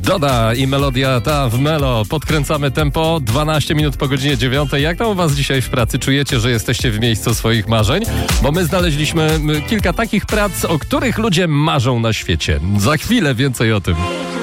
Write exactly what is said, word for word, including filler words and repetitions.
Doda i melodia ta w melo. Podkręcamy tempo. dwanaście minut po godzinie dziewiątej. Jak tam u was dzisiaj w pracy? Czujecie, że jesteście w miejscu swoich marzeń? Bo my znaleźliśmy kilka takich prac, o których ludzie marzą na świecie. Za chwilę więcej o tym.